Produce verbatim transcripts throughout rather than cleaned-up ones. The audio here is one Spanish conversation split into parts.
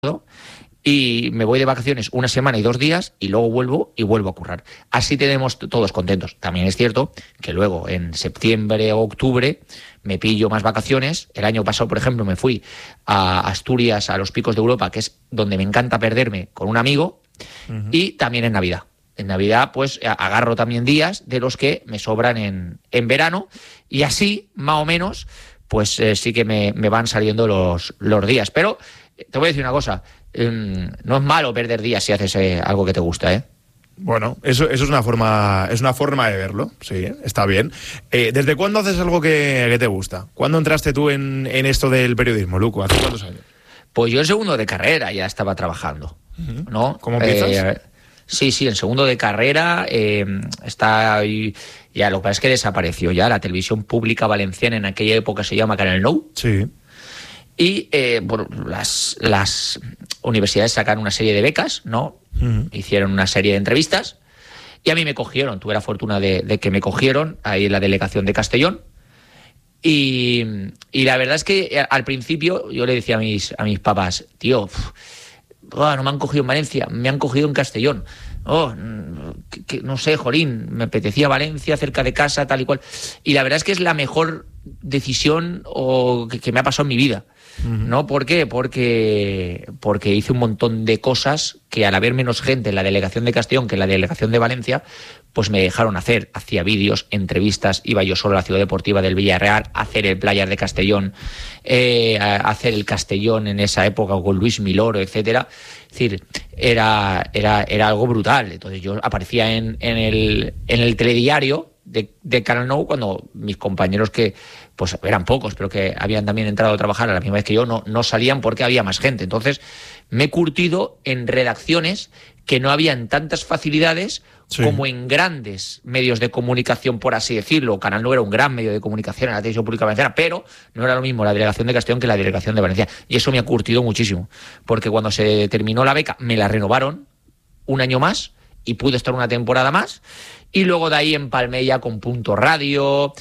y me voy de vacaciones una semana y dos días y luego vuelvo y vuelvo a currar. Así tenemos todos contentos. También es cierto que luego en septiembre o octubre me pillo más vacaciones. El año pasado, por ejemplo, me fui a Asturias, a los Picos de Europa, que es donde me encanta perderme, con un amigo, uh-huh. Y también en Navidad. En Navidad, pues, agarro también días de los que me sobran en, en verano, y así, más o menos, pues eh, sí que me, me van saliendo los, los días. Pero te voy a decir una cosa, eh, no es malo perder días si haces eh, algo que te gusta, ¿eh? Bueno, eso, eso es una forma es una forma de verlo, sí, está bien. Eh, ¿Desde cuándo haces algo que, que te gusta? ¿Cuándo entraste tú en, en esto del periodismo, Luco? ¿Hace cuántos años? Pues yo en segundo de carrera ya estaba trabajando, uh-huh. ¿no? ¿Cómo empiezas? Eh, sí, sí, en segundo de carrera eh, está ahí, ya lo que pasa es que desapareció ya la televisión pública valenciana, en aquella época se llama Canal Nou. Sí. Y eh, bueno, las, las universidades sacaron una serie de becas, ¿no? Uh-huh. Hicieron una serie de entrevistas y a mí me cogieron. Tuve la fortuna de, de que me cogieron ahí en la delegación de Castellón. Y, y la verdad es que al principio yo le decía a mis, a mis papás, tío, uf, oh, no me han cogido en Valencia, me han cogido en Castellón. Oh, que, que, no sé, jolín, me apetecía Valencia, cerca de casa, tal y cual. Y la verdad es que es la mejor decisión o que, que me ha pasado en mi vida. Uh-huh. ¿No? ¿Por qué? Porque, porque hice un montón de cosas que al haber menos gente en la delegación de Castellón que en la delegación de Valencia, pues me dejaron hacer. Hacía vídeos, entrevistas, iba yo solo a la ciudad deportiva del Villarreal a hacer el Playas de Castellón, eh, a hacer el Castellón en esa época con Luis Miloro, etcétera. Es decir, era, era, era algo brutal. Entonces yo aparecía en, en, el, en el telediario de, de Canal Nou cuando mis compañeros, que pues eran pocos, pero que habían también entrado a trabajar a la misma vez que yo, no, no salían porque había más gente. Entonces me he curtido en redacciones que no habían tantas facilidades, sí, como en grandes medios de comunicación, por así decirlo. Canal Nou era un gran medio de comunicación en la televisión pública valenciana, pero no era lo mismo la delegación de Castellón que la delegación de Valencia. Y eso me ha curtido muchísimo, porque cuando se terminó la beca me la renovaron un año más y pude estar una temporada más. Y luego de ahí empalmé ya con Punto Radio,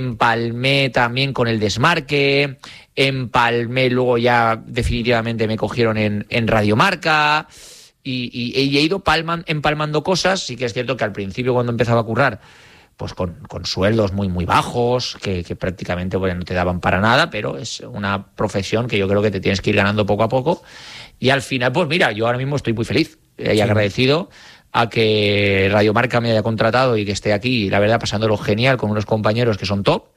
empalmé también con El Desmarque, empalmé luego ya definitivamente me cogieron en, en Radio Marca, y, y, y he ido palman, empalmando cosas. Sí que es cierto que al principio, cuando empezaba a currar, pues con, con sueldos muy muy bajos, que, que prácticamente, bueno, no te daban para nada, pero es una profesión que yo creo que te tienes que ir ganando poco a poco. Y al final, pues mira, yo ahora mismo estoy muy feliz y sí, agradecido a que Radio Marca me haya contratado y que esté aquí, la verdad, pasándolo genial con unos compañeros que son top.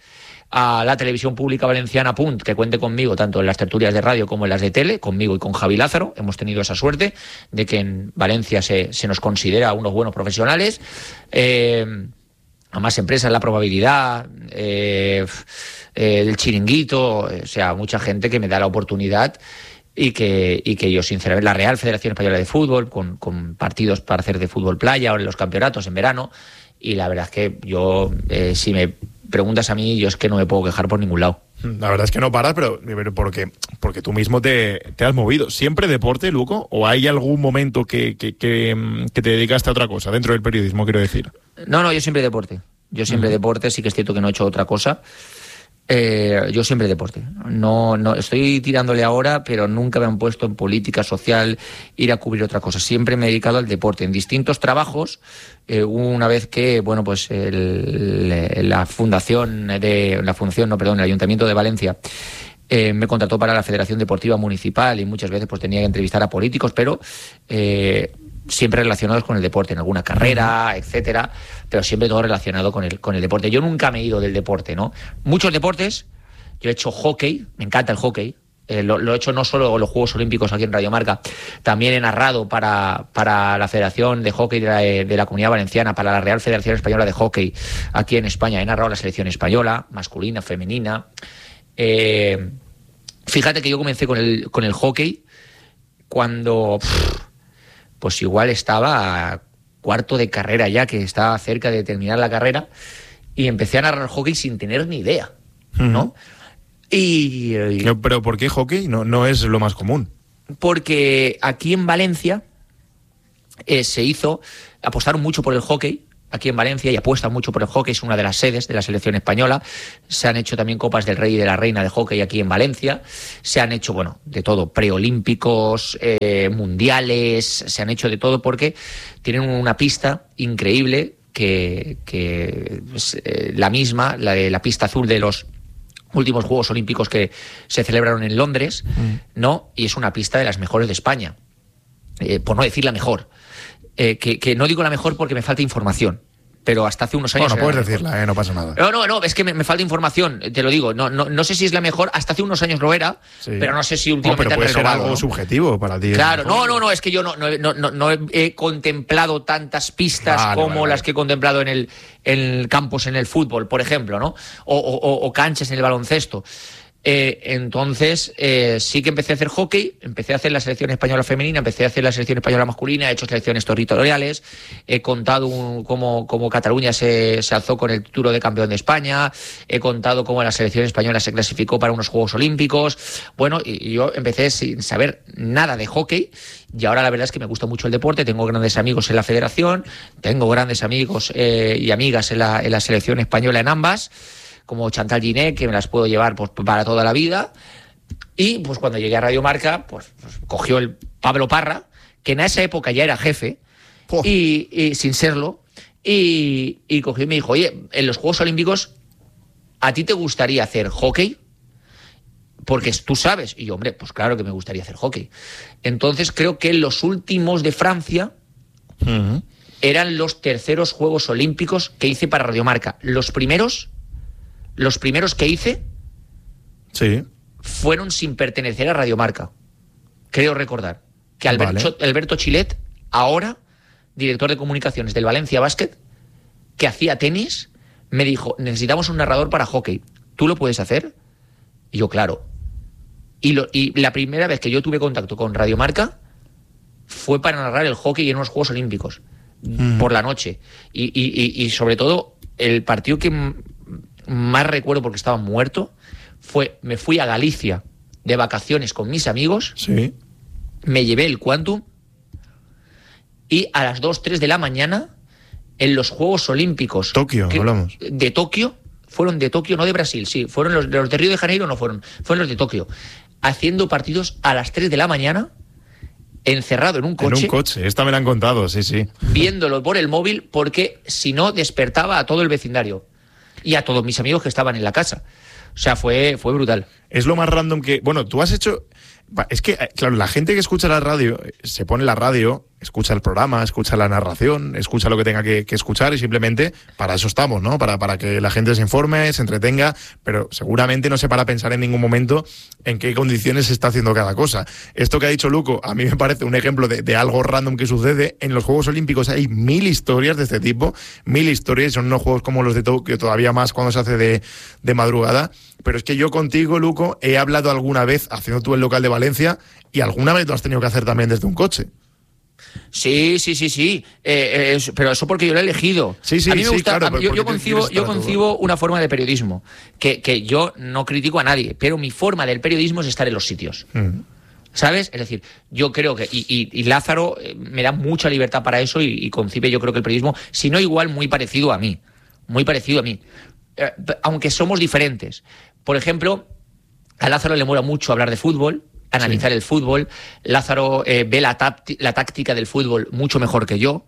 A la televisión pública valenciana, Punt, que cuente conmigo tanto en las tertulias de radio como en las de tele, conmigo y con Javi Lázaro. Hemos tenido esa suerte de que en Valencia se, se nos considera unos buenos profesionales. Eh, a más empresas, La Probabilidad, eh, eh, el Chiringuito, o sea, mucha gente que me da la oportunidad. Y que, y que yo, sinceramente, la Real Federación Española de Fútbol, con, con partidos para hacer de fútbol playa, ahora en los campeonatos en verano, y la verdad es que yo, eh, si me preguntas a mí, yo es que no me puedo quejar por ningún lado. La verdad es que no paras, pero, pero porque, porque tú mismo te, te has movido. ¿Siempre deporte, Luco? ¿O hay algún momento que, que, que, que te dedicaste a otra cosa, dentro del periodismo, quiero decir? No, no, yo siempre deporte. Yo siempre uh-huh. deporte, sí que es cierto que no he hecho otra cosa. Eh, yo siempre deporte. No, no estoy tirándole ahora, pero nunca me han puesto en política social ir a cubrir otra cosa. Siempre me he dedicado al deporte en distintos trabajos. Eh, una vez que, bueno, pues el, la fundación de la fundación, no, perdón, el Ayuntamiento de Valencia eh, me contrató para la Federación Deportiva Municipal, y muchas veces pues tenía que entrevistar a políticos, pero eh, siempre relacionados con el deporte, en alguna carrera, etcétera, pero siempre todo relacionado con el, con el deporte. Yo nunca me he ido del deporte, ¿no? Muchos deportes, yo he hecho hockey, me encanta el hockey, eh, lo, lo he hecho no solo en los Juegos Olímpicos aquí en Radio Marca, también he narrado para, para la Federación de Hockey de la, de la Comunidad Valenciana, para la Real Federación Española de Hockey aquí en España, he narrado la selección española, masculina, femenina. Eh, fíjate que yo comencé con el, con el hockey cuando... Pff, pues igual estaba a cuarto de carrera ya, que estaba cerca de terminar la carrera, y empecé a narrar hockey sin tener ni idea, ¿no? Uh-huh. Y, y... No, ¿pero por qué hockey? No, no es lo más común. Porque aquí en Valencia eh, se hizo, apostaron mucho por el hockey, aquí en Valencia y apuesta mucho por el hockey, es una de las sedes de la selección española. Se han hecho también Copas del Rey y de la Reina de hockey aquí en Valencia. Se han hecho, bueno, de todo, preolímpicos, eh, mundiales, se han hecho de todo porque tienen una pista increíble que, que es eh, la misma, la de la pista azul de los últimos Juegos Olímpicos que se celebraron en Londres, mm. ¿no? Y es una pista de las mejores de España, eh, por no decir la mejor. Eh, que, que no digo la mejor porque me falta información, pero hasta hace unos años... Bueno, puedes decirla, eh, no pasa nada. No, no, no, es que me, me falta información, te lo digo. No, no, no sé si es la mejor, hasta hace unos años lo era, sí. pero no sé si últimamente... No, pero puede han renovado, ser algo ¿no? subjetivo para ti. Claro, no, no, no, es que yo no, no, no, no he contemplado tantas pistas vale, como vale, vale. las que he contemplado en el, en campos en el fútbol, por ejemplo, ¿no? O, o, o canchas en el baloncesto. Eh, entonces eh, sí que empecé a hacer hockey, empecé a hacer la selección española femenina, empecé a hacer la selección española masculina, he hecho selecciones territoriales, he contado un, cómo, cómo Cataluña se, se alzó con el título de campeón de España, he contado cómo la selección española se clasificó para unos Juegos Olímpicos. Bueno, y, y yo empecé sin saber nada de hockey y ahora la verdad es que me gusta mucho el deporte, tengo grandes amigos en la federación, tengo grandes amigos eh, y amigas en la, en la selección española en ambas, como Chantal Giné, que me las puedo llevar pues, para toda la vida. Y pues cuando llegué a Radio Marca, pues, pues cogió el Pablo Parra, que en esa época ya era jefe, oh. y, y sin serlo, y, y cogió y me dijo, oye, en los Juegos Olímpicos, ¿a ti te gustaría hacer hockey? Porque tú sabes. Y yo, hombre, pues claro que me gustaría hacer hockey. Entonces creo que los últimos de Francia uh-huh. eran los terceros Juegos Olímpicos que hice para Radio Marca. Los primeros... Los primeros que hice sí. fueron sin pertenecer a Radio Marca. Creo recordar que Alberto, vale. Alberto Chilet, ahora director de comunicaciones del Valencia Basket, que hacía tenis, me dijo, necesitamos un narrador para hockey. ¿Tú lo puedes hacer? Y yo, claro. Y, lo, y la primera vez que yo tuve contacto con Radio Marca fue para narrar el hockey en unos Juegos Olímpicos, mm. por la noche. Y, y, y, y sobre todo, el partido que más recuerdo porque estaba muerto fue, me fui a Galicia de vacaciones con mis amigos, sí. me llevé el Quantum y a las dos, tres de la mañana en los Juegos Olímpicos Tokio, que, hablamos. de Tokio, fueron de Tokio, no de Brasil, sí, fueron los, los de Río de Janeiro, no fueron, fueron los de Tokio, haciendo partidos a las tres de la mañana, encerrado en un coche. En un coche, esta me la han contado, sí, sí. Viéndolo por el móvil porque si no despertaba a todo el vecindario. Y a todos mis amigos que estaban en la casa. O sea, fue, fue brutal. Es lo más random que... Bueno, tú has hecho... Es que, claro, la gente que escucha la radio, se pone la radio, escucha el programa, escucha la narración, escucha lo que tenga que, que escuchar y simplemente para eso estamos, ¿no? Para, para que la gente se informe, se entretenga, pero seguramente no se para a pensar en ningún momento en qué condiciones se está haciendo cada cosa. Esto que ha dicho Luco, a mí me parece un ejemplo de, de algo random que sucede. En los Juegos Olímpicos hay mil historias de este tipo, mil historias, son unos juegos como los de Tokio, todavía más cuando se hace de, de madrugada. Pero es que yo contigo, Luco, he hablado alguna vez, haciendo tú el local de Valencia, y alguna vez lo has tenido que hacer también desde un coche. Sí, sí, sí, sí. Eh, eh, pero eso porque yo lo he elegido. Sí, sí, a mí me sí, gusta, claro, a, yo, yo concibo, yo concibo una forma de periodismo que, que yo no critico a nadie, pero mi forma del periodismo es estar en los sitios. Mm. ¿Sabes? Es decir, yo creo que... Y, y, y Lázaro me da mucha libertad para eso y, y concibe, yo creo que el periodismo, si no igual, muy parecido a mí. Muy parecido a mí. Eh, aunque somos diferentes. Por ejemplo, a Lázaro le mola mucho hablar de fútbol, analizar sí. el fútbol. Lázaro eh, ve la, tácti- la táctica del fútbol mucho mejor que yo.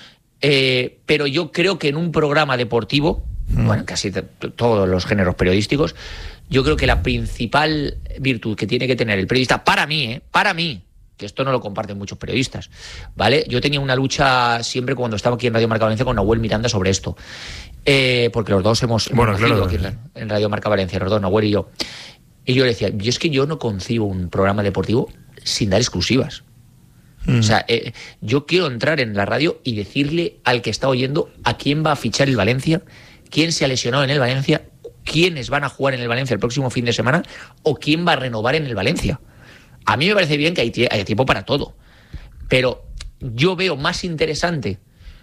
Eh, pero yo creo que en un programa deportivo, mm. bueno, casi t- todos los géneros periodísticos, yo creo que la principal virtud que tiene que tener el periodista, para mí, eh, para mí, que esto no lo comparten muchos periodistas, ¿vale? Yo tenía una lucha siempre cuando estaba aquí en Radio Marca Valencia con Nahuel Miranda sobre esto. Eh, porque los dos hemos, hemos bueno, nacido claro, aquí sí. en Radio Marca Valencia, los dos, Nahuel y yo. Y yo le decía, yo es que yo no concibo un programa deportivo sin dar exclusivas. Mm. O sea, eh, yo quiero entrar en la radio y decirle al que está oyendo a quién va a fichar el Valencia, quién se ha lesionado en el Valencia, quiénes van a jugar en el Valencia el próximo fin de semana o quién va a renovar en el Valencia. A mí me parece bien que hay, tie- hay tiempo para todo, pero yo veo más interesante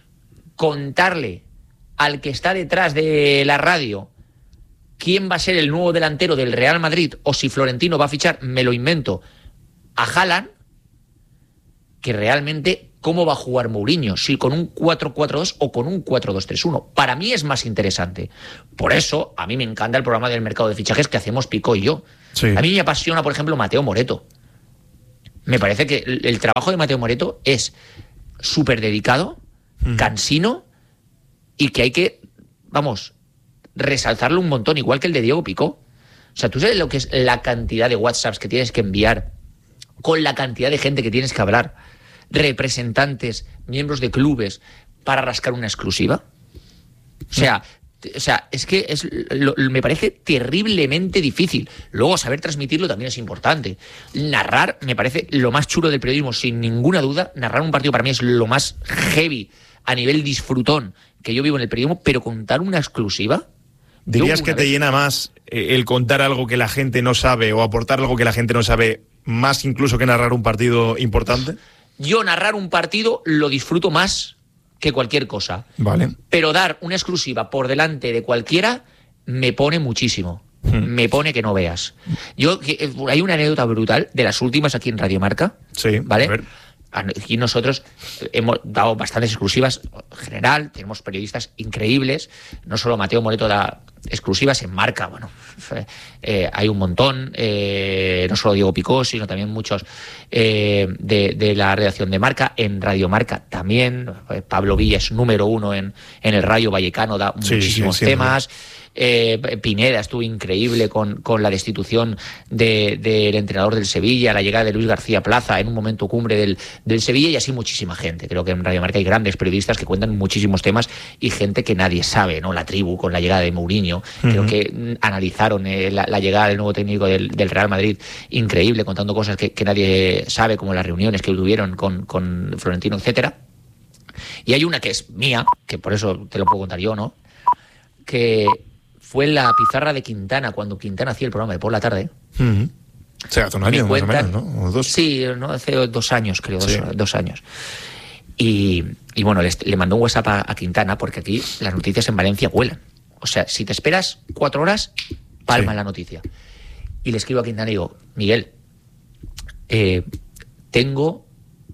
contarle al que está detrás de la radio quién va a ser el nuevo delantero del Real Madrid o si Florentino va a fichar, me lo invento, a Haaland, que realmente cómo va a jugar Mourinho, si con un cuatro cuatro dos o con un cuatro dos tres uno. Para mí es más interesante. Por eso, a mí me encanta el programa del mercado de fichajes que hacemos Pico y yo. Sí. A mí me apasiona, por ejemplo, Mateo Moreto. Me parece que el, el trabajo de Mateo Moreto es súper dedicado, mm. cansino, y que hay que, vamos, resaltarlo un montón, igual que el de Diego Picó. O sea, tú sabes lo que es la cantidad de WhatsApps que tienes que enviar, con la cantidad de gente que tienes que hablar, representantes, miembros de clubes, para rascar una exclusiva. O sea, o sea es que es, lo, me parece terriblemente difícil. Luego, saber transmitirlo también es importante. Narrar me parece lo más chulo del periodismo, sin ninguna duda. Narrar un partido para mí es lo más heavy a nivel disfrutón que yo vivo en el periodismo, pero contar una exclusiva... ¿Dirías que te llena más el contar algo que la gente no sabe o aportar algo que la gente no sabe, más incluso que narrar un partido importante? Yo narrar un partido lo disfruto más que cualquier cosa. Vale. Pero dar una exclusiva por delante de cualquiera me pone muchísimo. Hmm. Me pone que no veas. Yo hay una anécdota brutal de las últimas aquí en Radio Marca. Sí, ¿vale? A ver. Aquí nosotros hemos dado bastantes exclusivas en general, tenemos periodistas increíbles, no solo Mateo Moreto da exclusivas en Marca, bueno, eh, hay un montón, eh, no solo Diego Picó, sino también muchos eh, de, de la redacción de Marca, en Radio Marca también, Pablo Villa es número uno en, en el Rayo Vallecano, da sí, muchísimos sí, sí, temas. Sí. Eh, Pineda estuvo increíble con, con la destitución del de, de entrenador del Sevilla, la llegada de Luis García Plaza en un momento cumbre del, del Sevilla, y así muchísima gente. Creo que en Radio Marca hay grandes periodistas que cuentan muchísimos temas y gente que nadie sabe, ¿no? La Tribu con la llegada de Mourinho, uh-huh. creo que analizaron eh, la, la llegada del nuevo técnico del, del Real Madrid, increíble, contando cosas que, que nadie sabe, como las reuniones que tuvieron con, con Florentino, etcétera. Y hay una que es mía, que por eso te lo puedo contar yo, ¿no? Que fue la pizarra de Quintana, cuando Quintana hacía el programa de por la tarde. Uh-huh. O sea, hace un año más o menos, ¿no? ¿O dos? Sí, ¿no? Hace dos años, creo, sí. dos, dos años. Y, y bueno, le, le mandó un WhatsApp a, a Quintana, porque aquí las noticias en Valencia vuelan. O sea, si te esperas cuatro horas, palma sí. la noticia. Y le escribo a Quintana y digo, Miguel, eh, tengo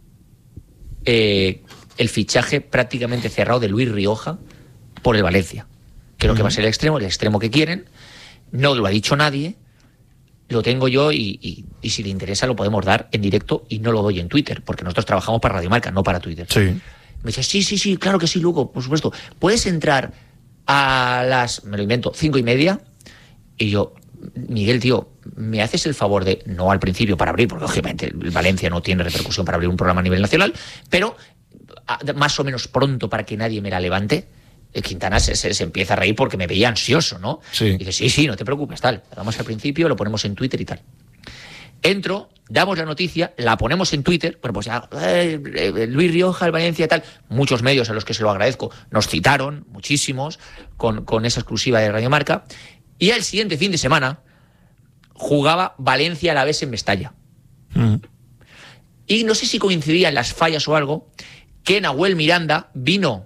eh, el fichaje prácticamente cerrado de Luis Rioja por el Valencia. Creo que va a ser el extremo, el extremo que quieren. No lo ha dicho nadie. Lo tengo yo y, y, y si te interesa lo podemos dar en directo y no lo doy en Twitter, porque nosotros trabajamos para Radio Marca, no para Twitter. Sí. Me dice, sí, sí, sí, claro que sí, Luco, por supuesto. ¿Puedes entrar a las, me lo invento, cinco y media? Y yo, Miguel, tío, ¿me haces el favor de, no al principio para abrir, porque obviamente el Valencia no tiene repercusión para abrir un programa a nivel nacional, pero a, más o menos pronto para que nadie me la levante? Quintana se, se, se empieza a reír porque me veía ansioso, ¿no? Sí. Y dice, sí, sí, no te preocupes, tal. Lo damos al principio, lo ponemos en Twitter y tal. Entro, damos la noticia, la ponemos en Twitter, bueno, pues ya, eh, eh, Luis Rioja, el Valencia y tal. Muchos medios a los que se lo agradezco nos citaron, muchísimos, con, con esa exclusiva de Radio Marca. Y al siguiente fin de semana jugaba Valencia a la vez en Mestalla. Mm. Y no sé si coincidían las fallas o algo, que Nahuel Miranda vino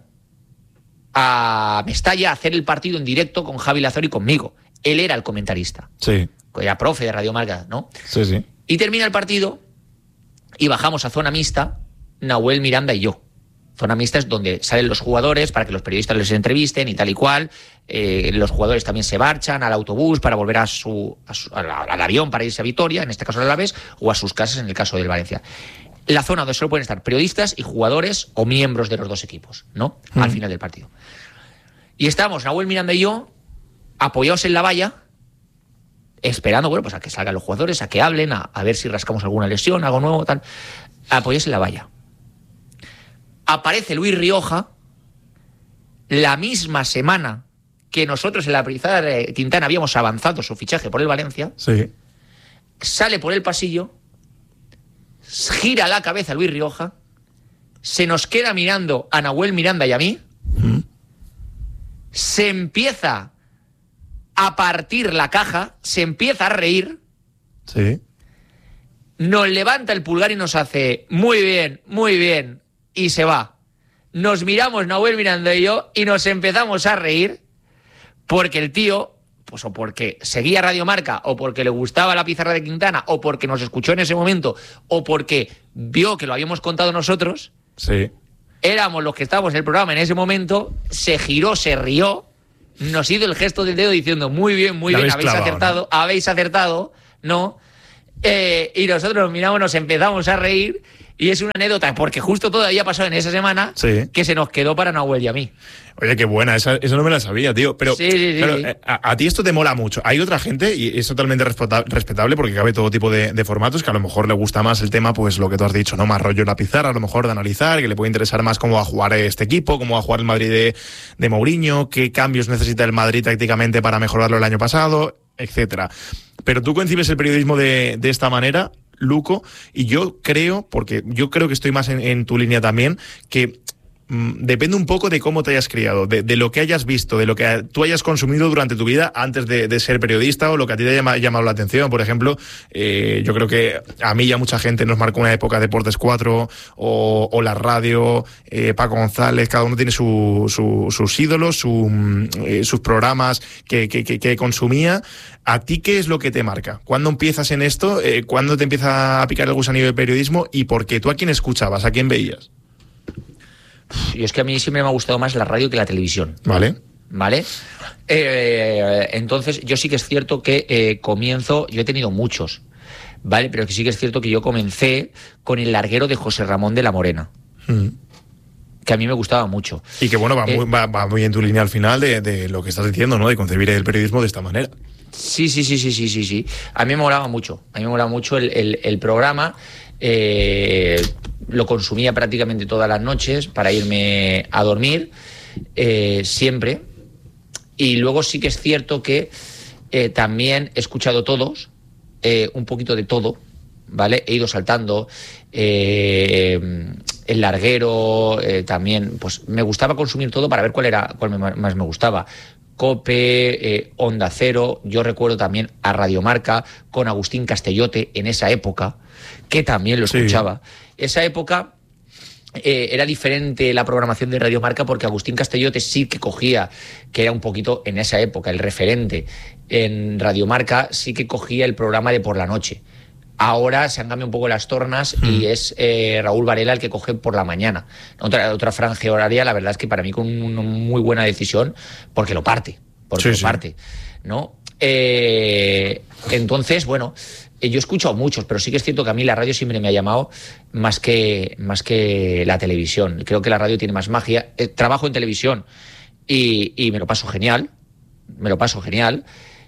a Mestalla a hacer el partido en directo con Javi Lazor y conmigo. Él era el comentarista. Sí. Era profe de Radio Marca, ¿no? Sí, sí. Y termina el partido y bajamos a zona mixta, Nahuel Miranda y yo. Zona mixta es donde salen los jugadores para que los periodistas les entrevisten y tal y cual. Eh, los jugadores también se marchan al autobús para volver a su, a su al, al avión para irse a Vitoria, en este caso al Alavés, o a sus casas en el caso del Valencia. La zona donde solo pueden estar periodistas y jugadores o miembros de los dos equipos, ¿no? Mm. Al final del partido. Y estábamos, Nahuel Miranda y yo, apoyados en la valla, esperando, bueno, pues a que salgan los jugadores, a que hablen, a, a ver si rascamos alguna lesión, algo nuevo, tal. Apoyados en la valla. Aparece Luis Rioja la misma semana que nosotros en la pizarra de Quintana habíamos avanzado su fichaje por el Valencia. Sí. Sale por el pasillo, gira la cabeza Luis Rioja, se nos queda mirando a Nahuel Miranda y a mí, ¿Mm? se empieza a partir la caja, se empieza a reír, sí. nos levanta el pulgar y nos hace muy bien, muy bien, y se va. Nos miramos Nahuel Miranda y yo y nos empezamos a reír porque el tío, pues o porque seguía Radio Marca, o porque le gustaba la pizarra de Quintana, o porque nos escuchó en ese momento, o porque vio que lo habíamos contado nosotros, Sí. Éramos los que estábamos en el programa en ese momento, se giró, se rió, nos hizo el gesto del dedo diciendo muy bien, muy bien, habéis clavado, acertado, ¿no? habéis acertado, ¿no? Eh, y nosotros nos miramos, nos empezamos a reír, y es una anécdota, porque justo todavía pasó en esa semana, sí. que se nos quedó para Nahuel y a mí. Oye, qué buena, esa, eso no me la sabía, tío. Pero sí, sí, claro, sí. A, a ti esto te mola mucho. Hay otra gente, y es totalmente respetable, porque cabe todo tipo de, de formatos, que a lo mejor le gusta más el tema, pues lo que tú has dicho, ¿no? Más rollo en la pizarra, a lo mejor de analizar, que le puede interesar más cómo va a jugar este equipo, cómo va a jugar el Madrid de, de Mourinho, qué cambios necesita el Madrid tácticamente para mejorarlo el año pasado, etcétera. Pero tú concibes el periodismo de, de esta manera, Luco, y yo creo, porque yo creo que estoy más en, en tu línea también, que mmm, depende un poco de cómo te hayas criado, de, de lo que hayas visto, de lo que tú hayas consumido durante tu vida antes de, de ser periodista, o lo que a ti te haya llama, llamado la atención. Por ejemplo, eh, yo creo que a mí y a mucha gente nos marcó una época Deportes cuatro o, o la radio, eh, Paco González, cada uno tiene su, su, sus ídolos, su, eh, sus programas que, que, que, que consumía. ¿A ti qué es lo que te marca? ¿Cuándo empiezas en esto? Eh, ¿Cuándo te empieza a picar el gusanillo del periodismo? ¿Y por qué? ¿Tú a quién escuchabas? ¿A quién veías? Y es que a mí siempre me ha gustado más la radio que la televisión. Vale. ¿Vale? Eh, entonces, yo sí que es cierto que eh, comienzo... Yo he tenido muchos, ¿vale? Pero que sí que es cierto que yo comencé con El larguero de José Ramón de la Morena. Mm. Que a mí me gustaba mucho. Y que bueno, va, eh, muy, va, va muy en tu línea al final de, de lo que estás diciendo, ¿no? De concebir el periodismo de esta manera. Sí, sí, sí, sí, sí, sí, sí. A mí me molaba mucho. A mí me molaba mucho el, el, el programa. Eh, lo consumía prácticamente todas las noches para irme a dormir, eh, siempre. Y luego sí que es cierto que eh, también he escuchado todos, eh, un poquito de todo, ¿vale? He ido saltando. Eh, El larguero, eh, también, pues me gustaba consumir todo para ver cuál era, cuál me, más me gustaba. COPE, eh, Onda Cero, yo recuerdo también a Radio Marca con Agustín Castellote en esa época, que también lo escuchaba. Sí. Esa época eh, era diferente la programación de Radio Marca, porque Agustín Castellote sí que cogía, que era un poquito en esa época el referente. En Radio Marca sí que cogía el programa de por la noche. Ahora se han cambiado un poco las tornas mm. y es eh, Raúl Varela el que coge por la mañana. Otra, otra franja horaria, la verdad es que para mí con una muy buena decisión, porque lo parte, porque sí, lo sí. parte, ¿no? Eh, entonces, bueno, eh, yo he escuchado muchos, pero sí que es cierto que a mí la radio siempre me ha llamado más que, más que la televisión. Creo que la radio tiene más magia. Eh, trabajo en televisión y, y me lo paso genial, me lo paso genial.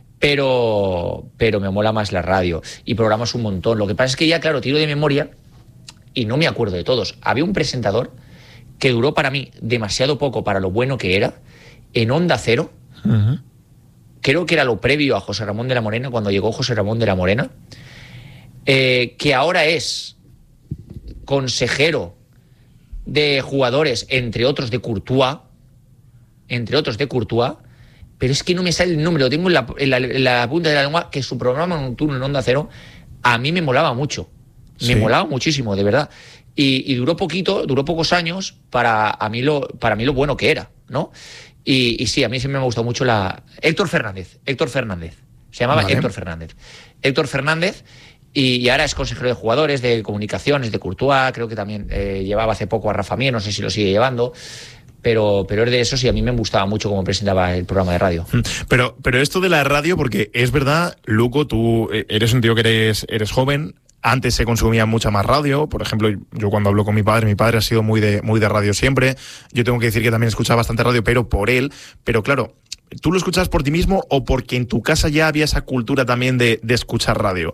Pero, pero me mola más la radio y programas un montón. Lo que pasa es que ya, claro, tiro de memoria y no me acuerdo de todos. Había un presentador que duró para mí demasiado poco para lo bueno que era, en Onda Cero. Uh-huh. Creo que era lo previo a José Ramón de la Morena, cuando llegó José Ramón de la Morena, eh, que ahora es consejero de jugadores, entre otros de Courtois, entre otros de Courtois. Pero es que no me sale el nombre, lo tengo en la, en, la, en la punta de la lengua, que su programa nocturno en Onda Cero a mí me molaba mucho. Me sí. molaba muchísimo, de verdad. Y, y duró poquito, duró pocos años para, a mí lo, para mí lo bueno que era, ¿no? Y, y sí, a mí siempre me ha gustado mucho la... Héctor Fernández, Héctor Fernández. Se llamaba vale. Héctor Fernández. Héctor Fernández, y, y ahora es consejero de jugadores, de comunicaciones, de Courtois, creo que también eh, llevaba hace poco a Rafa Mier, no sé si lo sigue llevando. Pero, pero es de eso, sí, a mí me gustaba mucho cómo presentaba el programa de radio. Pero, pero esto de la radio, porque es verdad, Luco, tú eres un tío que eres, eres joven, antes se consumía mucha más radio. Por ejemplo, yo cuando hablo con mi padre, mi padre ha sido muy de, muy de radio siempre. Yo tengo que decir que también escuchaba bastante radio, pero por él. Pero claro, ¿tú lo escuchabas por ti mismo o porque en tu casa ya había esa cultura también de, de escuchar radio?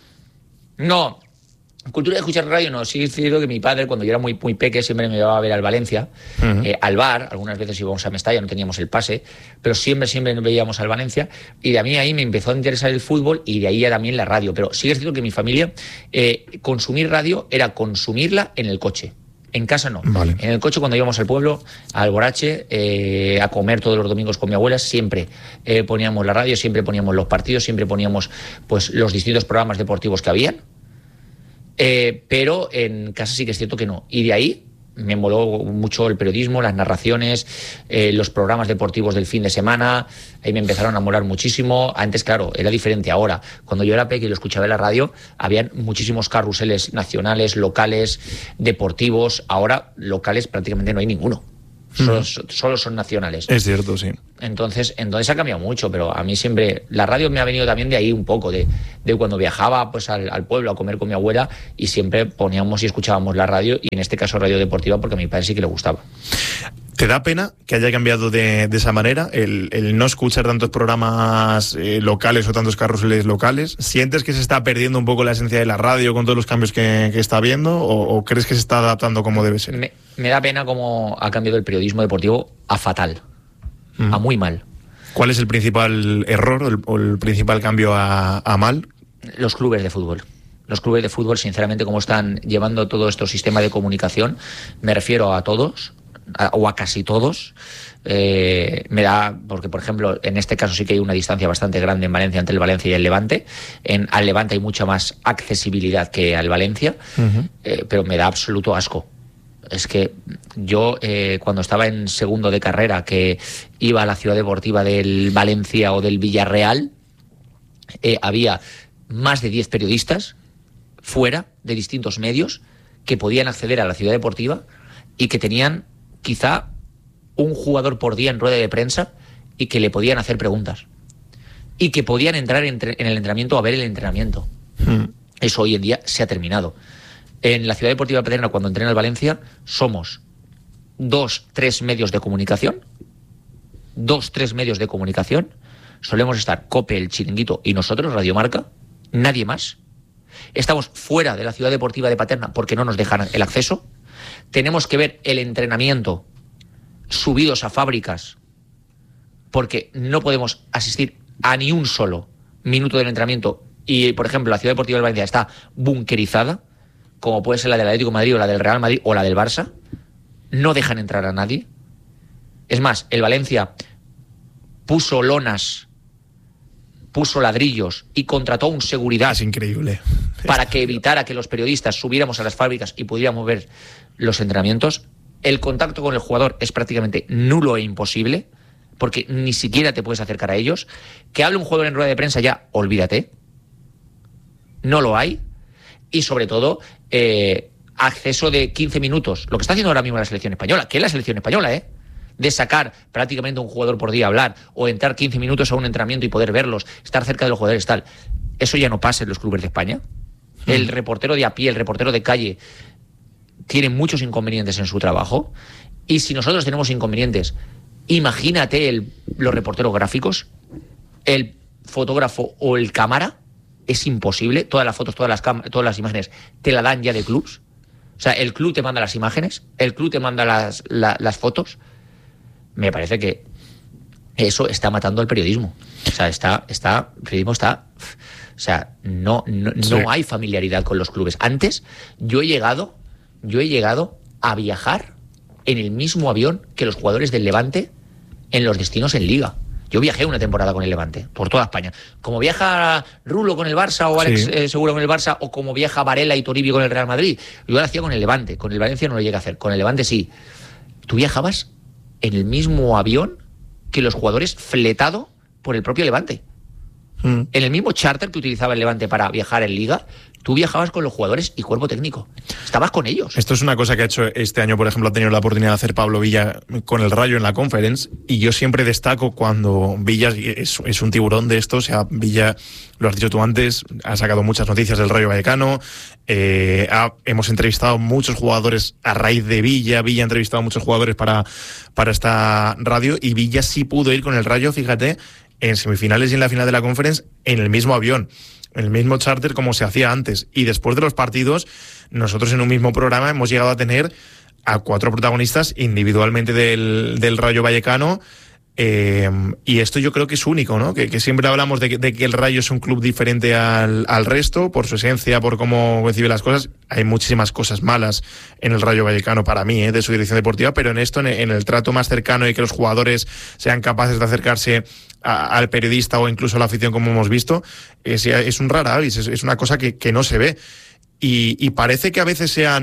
No. Cultura de escuchar radio no, sí es cierto que mi padre, cuando yo era muy, muy peque, siempre me llevaba a ver al Valencia, uh-huh. eh, al bar, algunas veces íbamos a Mestalla, no teníamos el pase, pero siempre, siempre veíamos al Valencia, y de a mí ahí me empezó a interesar el fútbol, y de ahí ya también la radio. Pero sí es cierto que mi familia, eh, consumir radio era consumirla en el coche. En casa no. Vale. En el coche, cuando íbamos al pueblo, al Borache, eh, a comer todos los domingos con mi abuela, siempre eh, poníamos la radio, siempre poníamos los partidos, siempre poníamos pues los distintos programas deportivos que habían. Eh, pero en casa sí que es cierto que no. Y de ahí me moló mucho el periodismo, las narraciones, eh, los programas deportivos del fin de semana. Ahí me empezaron a molar muchísimo. Antes, claro, era diferente. Ahora, cuando yo era pequeño y lo escuchaba en la radio, habían muchísimos carruseles nacionales, locales, deportivos. Ahora, locales prácticamente no hay ninguno. Solo, solo son nacionales. Es cierto, sí. Entonces, entonces ha cambiado mucho, pero a mí siempre la radio me ha venido también de ahí un poco, de, de cuando viajaba pues al, al pueblo a comer con mi abuela y siempre poníamos y escuchábamos la radio, y en este caso radio deportiva, porque a mi padre sí que le gustaba. ¿Te da pena que haya cambiado de, de esa manera, el, el no escuchar tantos programas eh, locales o tantos carruseles locales? ¿Sientes que se está perdiendo un poco la esencia de la radio con todos los cambios que, que está habiendo, o, o crees que se está adaptando como debe ser? Me, me da pena cómo ha cambiado el periodismo deportivo a fatal, mm. a muy mal. ¿Cuál es el principal error o el, o el principal cambio a, a mal? Los clubes de fútbol. Los clubes de fútbol, sinceramente, cómo están llevando todo este sistema de comunicación, me refiero a todos, a, o a casi todos, eh, me da, porque por ejemplo, en este caso sí que hay una distancia bastante grande en Valencia entre el Valencia y el Levante. En, al Levante hay mucha más accesibilidad que al Valencia, uh-huh. eh, pero me da absoluto asco. Es que yo, eh, cuando estaba en segundo de carrera, que iba a la ciudad deportiva del Valencia o del Villarreal, eh, había más de diez periodistas fuera de distintos medios que podían acceder a la ciudad deportiva y que tenían quizá un jugador por día en rueda de prensa y que le podían hacer preguntas y que podían entrar en, en el entrenamiento a ver el entrenamiento. Hmm. Eso hoy en día se ha terminado. En la ciudad deportiva de Paterna, cuando entrena el Valencia, somos dos, tres medios de comunicación, dos, tres medios de comunicación, solemos estar COPE, El Chiringuito y nosotros, Radio Marca, nadie más. Estamos fuera de la ciudad deportiva de Paterna porque no nos dejan el acceso. Tenemos que ver el entrenamiento subidos a fábricas porque no podemos asistir a ni un solo minuto del entrenamiento. Y, por ejemplo, la ciudad deportiva de Valencia está bunkerizada, como puede ser la del Atlético de Madrid o la del Real Madrid o la del Barça. No dejan entrar a nadie. Es más, el Valencia puso lonas, puso ladrillos y contrató un seguridad. Es increíble. Para que evitara que los periodistas subiéramos a las fábricas y pudiéramos ver los entrenamientos. El contacto con el jugador es prácticamente nulo e imposible, porque ni siquiera te puedes acercar a ellos. Que hable un jugador en rueda de prensa, ya, olvídate. No lo hay. Y sobre todo, eh, acceso de quince minutos. Lo que está haciendo ahora mismo la selección española, que es la selección española, ¿eh? De sacar prácticamente un jugador por día a hablar, o entrar quince minutos a un entrenamiento y poder verlos, estar cerca de los jugadores, tal. Eso ya no pasa en los clubes de España. Mm. El reportero de a pie, el reportero de calle, tiene muchos inconvenientes en su trabajo. Y si nosotros tenemos inconvenientes, imagínate el, los reporteros gráficos, el fotógrafo o el cámara. Es imposible. Todas las fotos, todas las, cam- todas las imágenes te la dan ya de clubs. O sea, el club te manda las imágenes, el club te manda las, la, las fotos. Me parece que eso está matando al periodismo. O sea, está, está, el periodismo está... O sea, no, no, sí. no hay familiaridad con los clubes. Antes, yo he llegado, yo he llegado a viajar en el mismo avión que los jugadores del Levante en los destinos en Liga. Yo viajé una temporada con el Levante, por toda España. Como viaja Rulo con el Barça, o Alex sí. eh, Seguro con el Barça, o como viaja Varela y Toribio con el Real Madrid. Yo lo hacía con el Levante, con el Valencia no lo llegué a hacer, con el Levante sí. Tú viajabas en el mismo avión que los jugadores, fletado por el propio Levante. Mm. En el mismo charter que utilizaba el Levante para viajar en Liga, tú viajabas con los jugadores y cuerpo técnico. Estabas con ellos. Esto es una cosa que ha hecho este año, por ejemplo, ha tenido la oportunidad de hacer Pablo Villa con el Rayo en la Conference, y yo siempre destaco cuando Villa es, es un tiburón de esto. O sea, Villa, lo has dicho tú antes, ha sacado muchas noticias del Rayo Vallecano, eh, ha, hemos entrevistado muchos jugadores a raíz de Villa, Villa ha entrevistado a muchos jugadores para, para esta radio, y Villa sí pudo ir con el Rayo, fíjate, en semifinales y en la final de la Conference en el mismo avión, en el mismo charter como se hacía antes. Y después de los partidos, nosotros en un mismo programa hemos llegado a tener a cuatro protagonistas individualmente del, del Rayo Vallecano. Eh, y esto yo creo que es único, ¿no? Que, que siempre hablamos de que, de que el Rayo es un club diferente al, al resto, por su esencia, por cómo recibe las cosas. Hay muchísimas cosas malas en el Rayo Vallecano para mí, ¿eh? De su dirección deportiva, pero en esto, en, en el trato más cercano y que los jugadores sean capaces de acercarse a, al periodista o incluso a la afición, como hemos visto, es, es un rara avis, es, es una cosa que, que no se ve. Y, y parece que a veces sean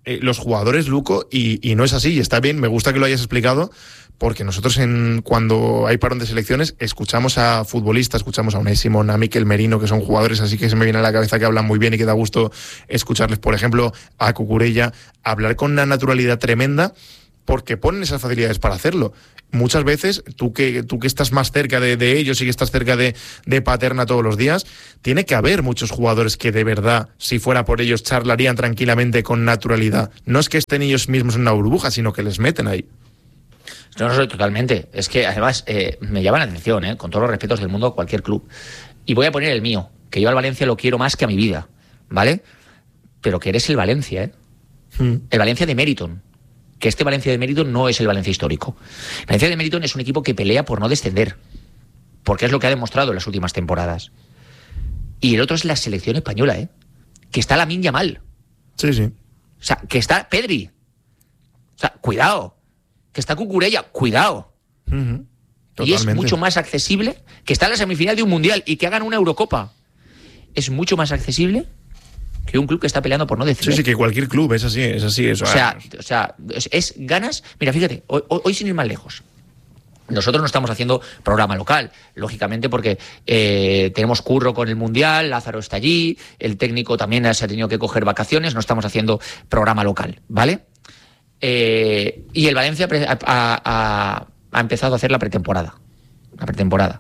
eh, los jugadores, Luco, y, y no es así, y está bien, me gusta que lo hayas explicado, porque nosotros en cuando hay parón de selecciones escuchamos a futbolistas, escuchamos a Unai Simón, a Mikel Merino, que son jugadores así que se me viene a la cabeza que hablan muy bien y que da gusto escucharles, por ejemplo, a Cucurella, hablar con una naturalidad tremenda, porque ponen esas facilidades para hacerlo. Muchas veces, tú que tú que estás más cerca de, de ellos y que estás cerca de, de Paterna todos los días, tiene que haber muchos jugadores que de verdad, si fuera por ellos, charlarían tranquilamente con naturalidad. No es que estén ellos mismos en una burbuja, sino que les meten ahí. No, no soy totalmente. Es que además eh, me llama la atención, eh, con todos los respetos del mundo, cualquier club. Y voy a poner el mío, que yo al Valencia lo quiero más que a mi vida, ¿vale? Pero que eres el Valencia, ¿eh? Hmm. El Valencia de Meriton. Que este Valencia de Meriton no es el Valencia histórico. El Valencia de Meriton es un equipo que pelea por no descender, porque es lo que ha demostrado en las últimas temporadas. Y el otro es la selección española, ¿eh? Que está Lamine Yamal. Sí, sí. O sea, que está Pedri. O sea, cuidado. Que está Cucurella, cuidado. Uh-huh. Y es mucho más accesible que está en la semifinal de un mundial y que hagan una Eurocopa. Es mucho más accesible que un club que está peleando por no descender. Sí, sí, que cualquier club, es así, es así. Eso o, sea, o sea, es, es ganas. Mira, fíjate, hoy, hoy sin ir más lejos. Nosotros no estamos haciendo programa local, lógicamente, porque eh, tenemos curro con el Mundial, Lázaro está allí, el técnico también se ha tenido que coger vacaciones, no estamos haciendo programa local, ¿vale? Eh, y el Valencia ha, ha, ha empezado a hacer la pretemporada. La pretemporada.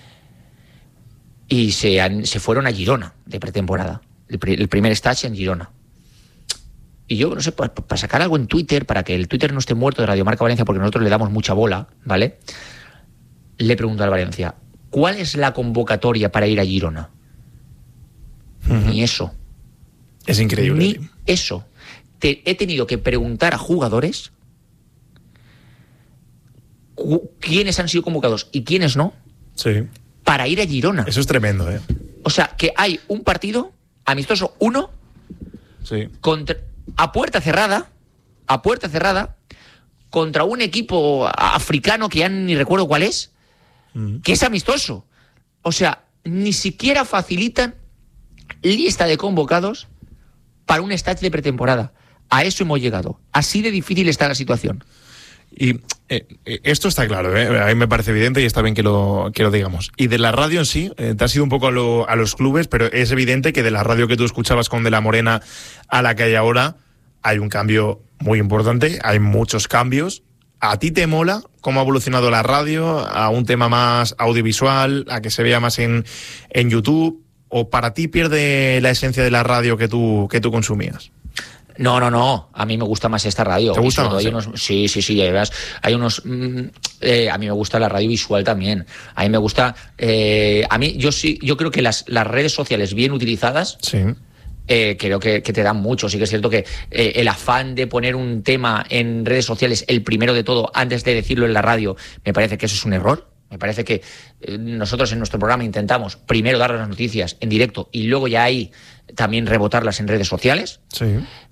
Y se, han, se fueron a Girona de pretemporada. El, el primer stage en Girona. Y yo, no sé, para, para sacar algo en Twitter, para que el Twitter no esté muerto de Radio Marca Valencia, porque nosotros le damos mucha bola, ¿vale? Le pregunto al Valencia, ¿cuál es la convocatoria para ir a Girona? Uh-huh. Ni eso. Es increíble. Ni eso. Te, he tenido que preguntar a jugadores cu- quiénes han sido convocados y quiénes no, sí, para ir a Girona. Eso es tremendo, ¿eh? O sea, que hay un partido amistoso, uno, sí, contra, a puerta cerrada, a puerta cerrada, contra un equipo africano que ya ni recuerdo cuál es, mm. que es amistoso. O sea, ni siquiera facilitan lista de convocados para un stage de pretemporada. A eso hemos llegado. Así de difícil está la situación. Y eh, esto está claro, ¿eh? A mí me parece evidente y está bien que lo, que lo digamos. Y de la radio en sí, eh, te has ido un poco a, lo, a los clubes, pero es evidente que de la radio que tú escuchabas con De la Morena a la que hay ahora, hay un cambio muy importante, hay muchos cambios. ¿A ti te mola cómo ha evolucionado la radio a un tema más audiovisual, a que se vea más en, en YouTube? ¿O para ti pierde la esencia de la radio que tú, que tú consumías? No, no, no. A mí me gusta más esta radio. ¿Te gusta más? Hay unos, sí, sí, sí. Además, hay unos. Mm, eh, a mí me gusta la radio visual también. A mí me gusta. Eh, a mí, yo sí, yo creo que las, las redes sociales bien utilizadas. Sí. Eh, creo que, que te dan mucho. Sí que es cierto que eh, el afán de poner un tema en redes sociales, el primero de todo, antes de decirlo en la radio, me parece que eso es un error. Me parece que eh, nosotros en nuestro programa intentamos primero dar las noticias en directo y luego ya ahí también rebotarlas en redes sociales. Sí.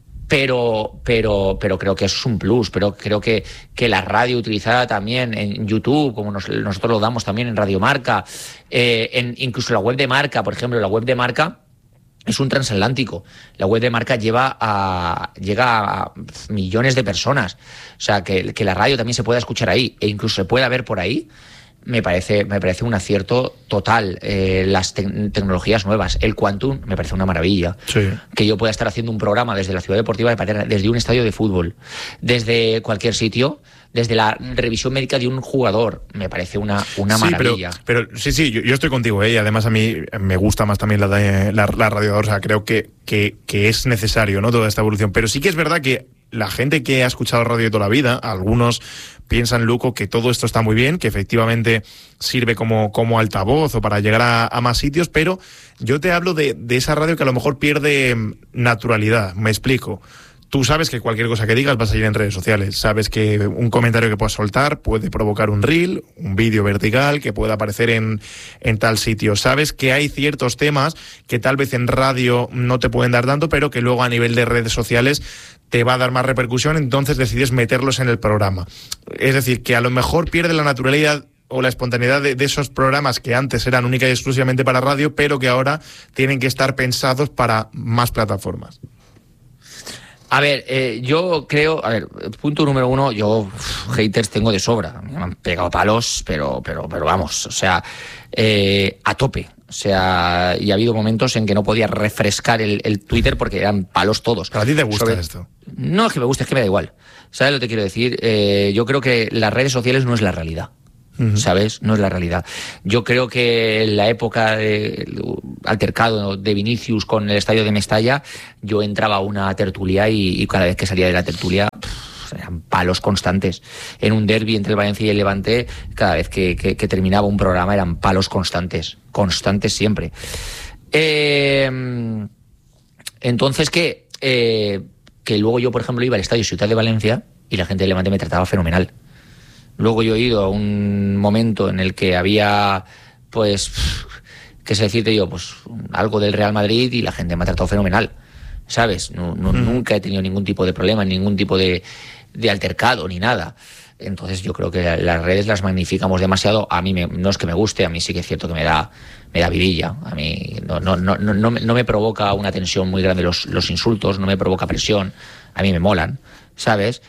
Pero, pero, pero creo que eso es un plus. Pero creo que, que la radio utilizada también en YouTube, como nos, nosotros lo damos también en Radio Marca, eh, en incluso la web de Marca, por ejemplo, la web de Marca es un transatlántico. La web de Marca lleva a, llega a millones de personas. O sea, que, que la radio también se pueda escuchar ahí e incluso se pueda ver por ahí. Me parece, me parece un acierto total. Eh, las te- tecnologías nuevas, el Quantum, me parece una maravilla. Sí. Que yo pueda estar haciendo un programa desde la Ciudad Deportiva de Paterna, desde un estadio de fútbol, desde cualquier sitio, desde la revisión médica de un jugador, me parece una, una sí, maravilla. Pero, pero sí, sí, yo, yo estoy contigo, ¿eh? Y además a mí me gusta más también la, la, la radio, o sea, creo que, que, que es necesario, ¿no?, toda esta evolución. Pero sí que es verdad que la gente que ha escuchado radio toda la vida, algunos piensan, Luco, que todo esto está muy bien, que efectivamente sirve como, como altavoz o para llegar a, a más sitios, pero yo te hablo de, de esa radio que a lo mejor pierde naturalidad. Me explico. Tú sabes que cualquier cosa que digas va a salir en redes sociales. Sabes que un comentario que puedas soltar puede provocar un reel, un vídeo vertical que pueda aparecer en, en tal sitio. Sabes que hay ciertos temas que tal vez en radio no te pueden dar tanto, pero que luego a nivel de redes sociales te va a dar más repercusión, entonces decides meterlos en el programa. Es decir, que a lo mejor pierde la naturalidad o la espontaneidad de, de esos programas que antes eran única y exclusivamente para radio, pero que ahora tienen que estar pensados para más plataformas. A ver, eh, yo creo, a ver, punto número uno, yo uf, haters tengo de sobra, me han pegado palos, pero, pero, pero vamos, o sea, eh, a tope. O sea, y ha habido momentos en que no podía refrescar el, el Twitter porque eran palos todos. ¿Pero a ti te gusta Sobre... esto? No es que me guste, es que me da igual. ¿Sabes lo que te quiero decir? Eh, yo creo que las redes sociales no es la realidad. Uh-huh. ¿Sabes? No es la realidad. Yo creo que en la época del altercado de Vinicius con el estadio de Mestalla, yo entraba a una tertulia y, y cada vez que salía de la tertulia... Pff, eran palos constantes. En un derbi entre el Valencia y el Levante, cada vez que, que, que terminaba un programa eran palos constantes, constantes siempre. Eh, entonces, ¿qué? Eh, que luego yo, por ejemplo, iba al estadio Ciutat de Valencia y la gente del Levante me trataba fenomenal. Luego yo he ido a un momento en el que había, pues, qué sé decirte yo, pues algo del Real Madrid y la gente me ha tratado fenomenal, ¿sabes? No, no, mm. Nunca he tenido ningún tipo de problema, ningún tipo de, de altercado ni nada. Entonces yo creo que las redes las magnificamos demasiado. A mí me, no es que me guste, a mí sí que es cierto que me da, me da vidilla. A mí no, no, no, no, no, no me provoca una tensión muy grande los, los insultos, no me provoca presión. A mí me molan, ¿sabes?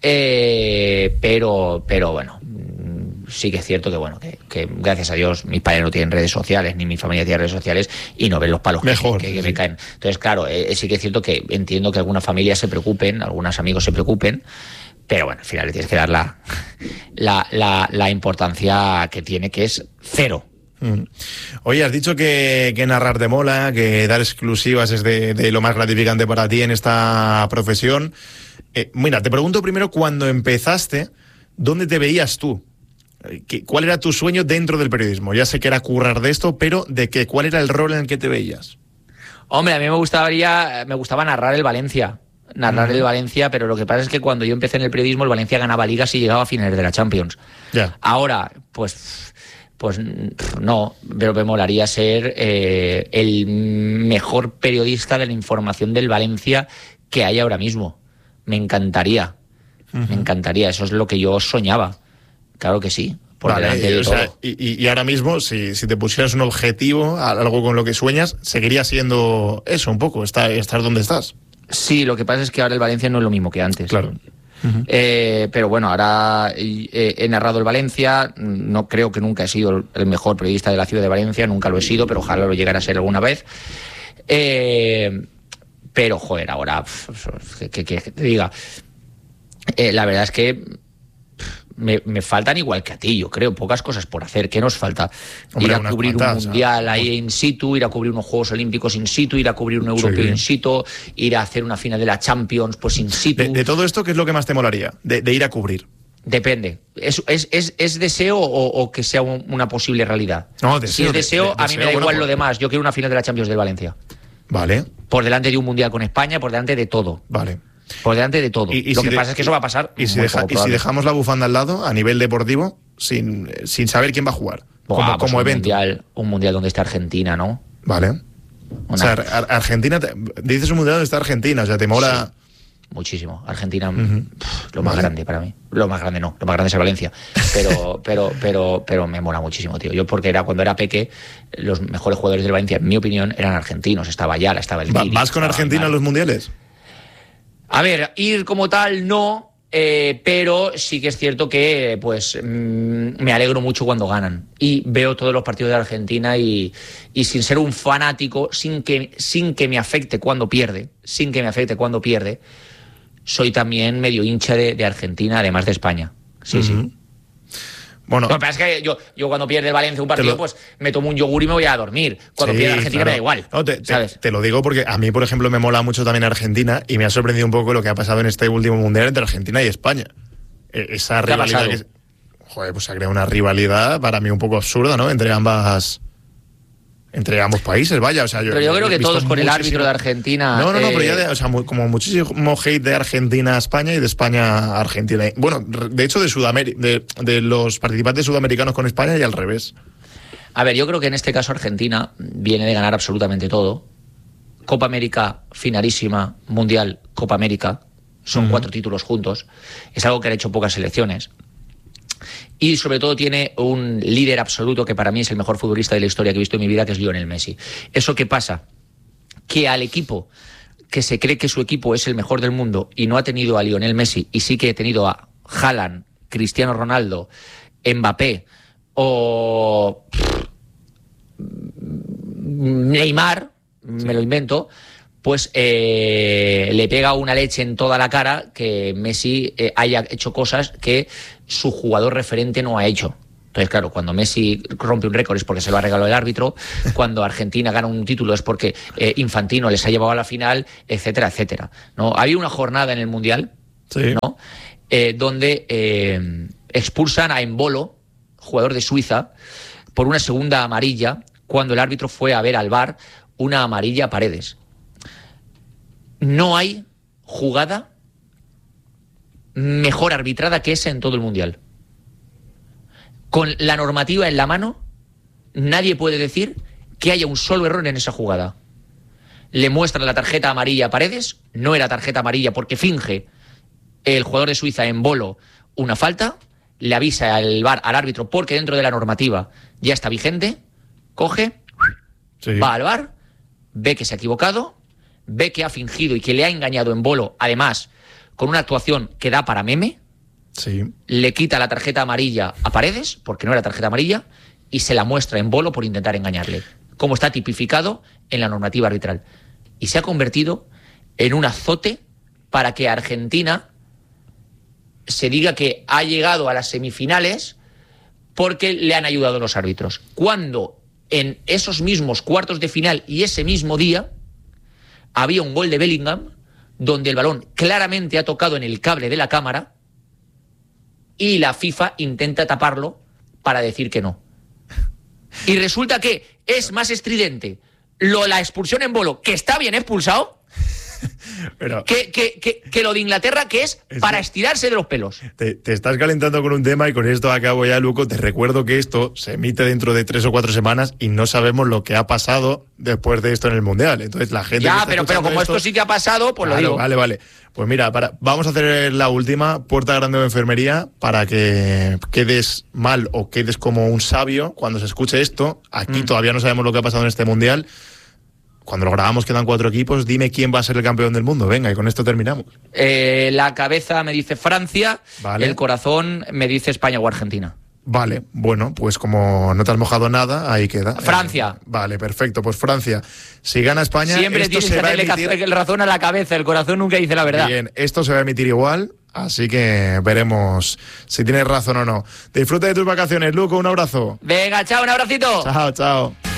Eh, pero, pero bueno, sí que es cierto que bueno, que, que gracias a Dios mis padres no tienen redes sociales, ni mi familia tiene redes sociales y no ven los palos Mejor, que, que, que sí. me caen. Entonces, claro, eh, sí que es cierto que entiendo que algunas familias se preocupen, algunos amigos se preocupen, pero bueno, al final le tienes que dar la, la, la, la importancia que tiene, que es cero. Mm. Oye, has dicho que, que narrar te mola, que dar exclusivas es de, de lo más gratificante para ti en esta profesión. Eh, mira, te pregunto primero, cuando empezaste, ¿dónde te veías tú? ¿Qué, ¿Cuál era tu sueño dentro del periodismo? Ya sé que era currar de esto, pero ¿de qué? ¿Cuál era el rol en el que te veías? Hombre, a mí me gustaría, me gustaba narrar el Valencia. Narrar uh-huh. el Valencia, pero lo que pasa es que cuando yo empecé en el periodismo, el Valencia ganaba ligas y llegaba a finales de la Champions. Yeah. Ahora, pues... Pues no, pero me molaría ser eh, el mejor periodista de la información del Valencia que hay ahora mismo. Me encantaría, uh-huh. me encantaría, eso es lo que yo soñaba. Claro que sí, por vale, delante de o todo. Sea, y, y ahora mismo, si, si te pusieras un objetivo, algo con lo que sueñas, seguiría siendo eso un poco, estar, estar donde estás. Sí, lo que pasa es que ahora el Valencia no es lo mismo que antes. Claro. Uh-huh. Eh, pero bueno, ahora eh, he narrado el Valencia, no creo que nunca he sido el mejor periodista de la ciudad de Valencia, nunca lo he sido, pero ojalá lo llegara a ser alguna vez. Eh, pero, joder, ahora, que, que, que te diga, eh, la verdad es que me, me faltan igual que a ti, yo creo, pocas cosas por hacer. ¿Qué nos falta? Hombre, ir a cubrir cuantas, un mundial ¿sabes? ahí in situ, ir a cubrir unos Juegos Olímpicos in situ, ir a cubrir un europeo sí. in situ, ir a hacer una final de la Champions pues in situ. De, de todo esto, ¿qué es lo que más te molaría? De, de ir a cubrir. Depende. ¿Es, es, es, es deseo o, o que sea un, una posible realidad? No, deseo, si es deseo, de, de, a mí deseo, me da igual bueno, lo demás. Yo quiero una final de la Champions del Valencia. Vale. Por delante de un mundial con España, por delante de todo. Vale. Por delante de todo. Y, y lo si que de, pasa es que eso va a pasar. Y si, deja, y si dejamos la bufanda al lado, a nivel deportivo, sin, sin saber quién va a jugar, Buah, como, pues como un evento. Mundial, un mundial donde está Argentina, ¿no? Vale. Una... O sea, Ar- Argentina, te, dices un mundial donde está Argentina, o sea, te mola. Sí, muchísimo. Argentina, uh-huh. pff, lo más vale. grande para mí. Lo más grande no, lo más grande es el Valencia. Pero, pero, pero, pero me mola muchísimo, tío. Yo, porque era cuando era peque, los mejores jugadores del Valencia, en mi opinión, eran argentinos. Estaba Ayala, estaba el Va, Guiri, ¿Vas con Argentina a los mundiales? A ver, ir como tal no, eh, pero sí que es cierto que pues mmm, me alegro mucho cuando ganan. Y veo todos los partidos de Argentina y, y sin ser un fanático, sin que, sin que me afecte cuando pierde, sin que me afecte cuando pierde, soy también medio hincha de, de Argentina, además de España. Sí, uh-huh. sí. Bueno, lo que pasa es que yo, yo cuando pierde el Valencia un partido, lo... pues me tomo un yogur y me voy a dormir. Cuando sí, pierde Argentina claro. me da igual. No, te, ¿sabes? Te, te lo digo porque a mí, por ejemplo, me mola mucho también Argentina y me ha sorprendido un poco lo que ha pasado en este último mundial entre Argentina y España. Esa ¿Qué rivalidad que... Joder, pues se ha creado una rivalidad para mí un poco absurda, ¿no? Entre ambas... Entre ambos países, vaya, o sea, yo... Pero yo creo que todos con muchísimo... el árbitro de Argentina... No, no, no, eh... pero ya, de, o sea, muy, como muchísimo hate de Argentina a España y de España a Argentina. Bueno, de hecho, de Sudamérica, de, de los participantes sudamericanos con España y al revés. A ver, yo creo que en este caso Argentina viene de ganar absolutamente todo. Copa América, finalísima, Mundial, Copa América, son uh-huh. cuatro títulos juntos. Es algo que han hecho pocas selecciones. Y sobre todo tiene un líder absoluto que para mí es el mejor futbolista de la historia que he visto en mi vida, que es Lionel Messi. ¿Eso qué pasa? Que al equipo que se cree que su equipo es el mejor del mundo y no ha tenido a Lionel Messi y sí que ha tenido a Haaland, Cristiano Ronaldo, Mbappé o Neymar, sí. me lo invento, pues eh, le pega una leche en toda la cara que Messi eh, haya hecho cosas que su jugador referente no ha hecho. Entonces, claro, cuando Messi rompe un récord es porque se lo ha regalado el árbitro, cuando Argentina gana un título es porque eh, Infantino les ha llevado a la final, etcétera, etcétera, ¿no? Había una jornada en el Mundial, sí. ¿no? Eh, donde eh, expulsan a Embolo, jugador de Suiza, por una segunda amarilla, cuando el árbitro fue a ver al V A R una amarilla a Paredes. No hay jugada mejor arbitrada que esa en todo el Mundial. Con la normativa en la mano, nadie puede decir que haya un solo error en esa jugada. Le muestran la tarjeta amarilla a Paredes, no era tarjeta amarilla porque finge el jugador de Suiza Embolo una falta, le avisa al V A R, al árbitro, porque dentro de la normativa ya está vigente, coge, sí. va al V A R, ve que se ha equivocado, ve que ha fingido y que le ha engañado Embolo, además, con una actuación que da para meme, sí. le quita la tarjeta amarilla a Paredes, porque no era tarjeta amarilla, y se la muestra Embolo por intentar engañarle, como está tipificado en la normativa arbitral. Y se ha convertido en un azote para que Argentina se diga que ha llegado a las semifinales porque le han ayudado los árbitros. Cuando en esos mismos cuartos de final y ese mismo día había un gol de Bellingham donde el balón claramente ha tocado en el cable de la cámara y la FIFA intenta taparlo para decir que no. Y resulta que es más estridente lo, la expulsión en Embolo, que está bien expulsado, Pero, que, que, que, que lo de Inglaterra, que es, es para estirarse de los pelos. Te, te estás calentando con un tema y con esto acabo ya, Luco. Te recuerdo que esto se emite dentro de tres o cuatro semanas y no sabemos lo que ha pasado después de esto en el Mundial. Entonces la gente... Ya, pero, pero como esto, esto sí que ha pasado, pues claro, lo digo. Vale, vale. Pues mira, para, vamos a hacer la última, puerta grande de enfermería, para que quedes mal o quedes como un sabio cuando se escuche esto. Aquí mm. todavía no sabemos lo que ha pasado en este Mundial. Cuando lo grabamos quedan cuatro equipos, dime quién va a ser el campeón del mundo. Venga, y con esto terminamos. Eh, la cabeza me dice Francia, vale. El corazón me dice España o Argentina. Vale, bueno, pues como no te has mojado nada, ahí queda. Francia. Eh, vale, perfecto, pues Francia. Si gana España, siempre esto tienes se que va a hacerle emitir... el razón a la cabeza, el corazón nunca dice la verdad. Bien, esto se va a emitir igual, así que veremos si tienes razón o no. Disfruta de tus vacaciones, Luco, un abrazo. Venga, chao, un abracito. Chao, chao.